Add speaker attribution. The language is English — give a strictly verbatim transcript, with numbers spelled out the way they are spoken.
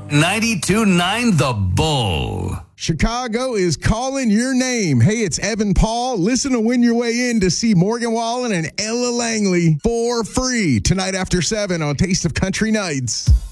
Speaker 1: ninety-two point nine The Bull.
Speaker 2: Chicago is calling your name. Hey, it's Evan Paul. Listen to Win Your Way In to see Morgan Wallen and Ella Langley for free tonight after seven on Taste of Country Nights.